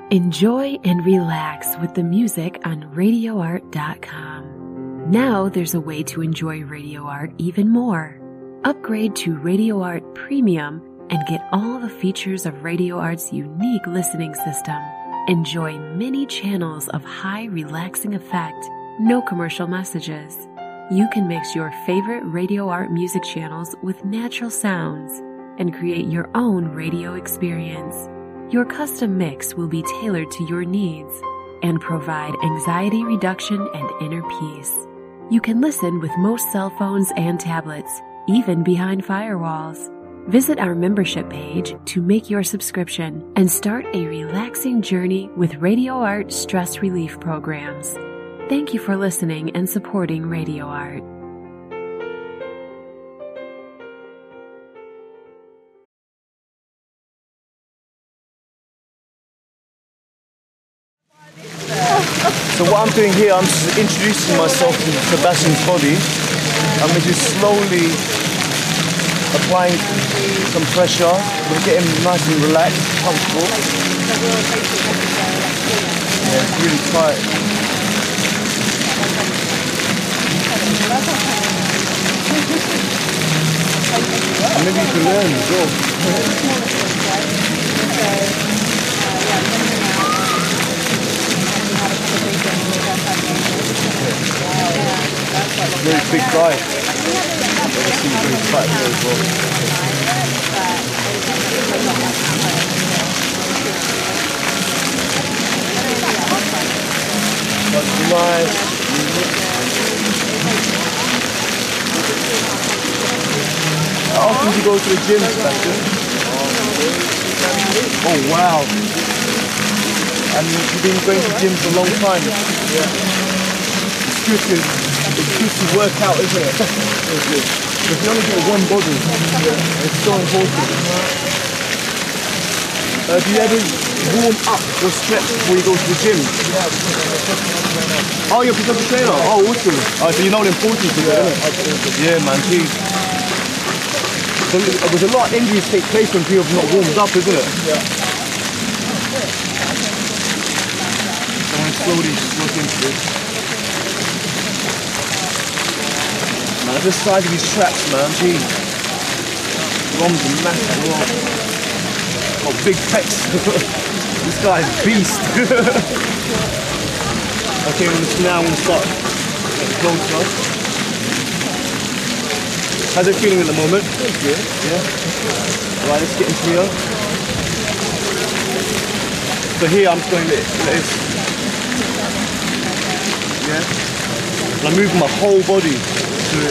Enjoy and relax with the music on RadioArt.com. Now there's a way to enjoy Radio Art even more. Upgrade to Radio Art Premium and get all the features of Radio Art's unique listening system. Enjoy many channels of high relaxing effect, no commercial messages. You can mix your favorite Radio Art music channels with natural sounds and create your own radio experience. Your custom mix will be tailored to your needs and provide anxiety reduction and inner peace. You can listen with most cell phones and tablets, even behind firewalls. Visit our membership page to make your subscription and start a relaxing journey with Radio Art stress relief programs. Thank you for listening and supporting Radio Art. So what I'm doing here, I'm just introducing myself to Sebastian's body. I'm just slowly applying some pressure. We'll get him nice and relaxed, comfortable. Yeah, it's really tight. And maybe you can learn as well. Very big guy. Obviously very tight here as well. That's nice. How often do you go to the gym, Sebastian? Oh wow. And you've been going to the gym for a long time? Yeah. It's good to work out, isn't it? If you only get one body, it's so important. Do you ever warm up or stretch before you go to the gym? Oh, you're a professional trainer? Oh, awesome. Oh, so you know the importance of it, isn't it? Yeah, man, geez. So there's a lot of injuries take place when people have not warmed up, isn't it? Yeah. So I'm slowly look into this. Man, the size of these traps, man, geez. Rom's a massive rock. Got big pecs. This guy's a beast. Okay, now I'm going to start getting closer. How's it feeling at the moment? It's good. Yeah? Alright, let's get into here. So here I'm just going like this. Yeah? And I'm moving my whole body to it.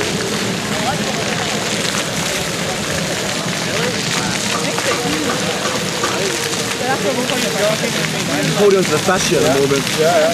I'm holding onto the fascia at the moment. Yeah.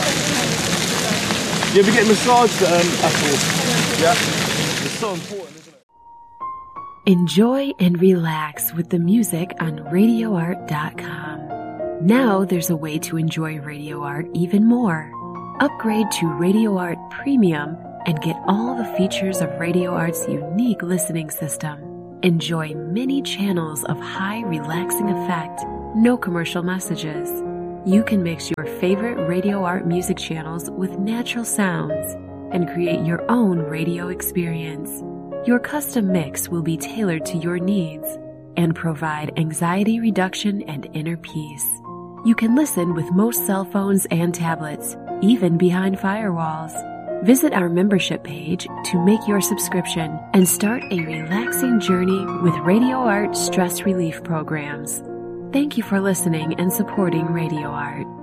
You ever get massaged at all? Yeah. It's so important, isn't it? Enjoy and relax with the music on RadioArt.com. Now there's a way to enjoy Radio Art even more. Upgrade to Radio Art Premium and get all the features of Radio Art's unique listening system. Enjoy many channels of high relaxing effect, no commercial messages. You can mix your favorite Radio Art music channels with natural sounds and create your own radio experience. Your custom mix will be tailored to your needs and provide anxiety reduction and inner peace. You can listen with most cell phones and tablets, even behind firewalls. Visit our membership page to make your subscription and start a relaxing journey with Radio Art stress relief programs. Thank you for listening and supporting Radio Art.